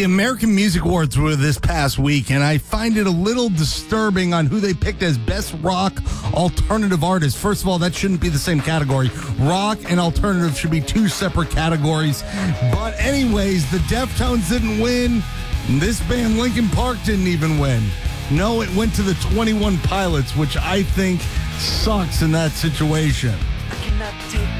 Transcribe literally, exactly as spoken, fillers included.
American Music Awards were this past week, and I find it a little disturbing on who they picked as Best Rock Alternative Artist. First of all, that shouldn't be the same category. Rock and alternative should be two separate categories. But anyways, the Deftones didn't win. This band, Linkin Park, didn't even win. No, it went to the twenty-one Pilots, which I think sucks in that situation.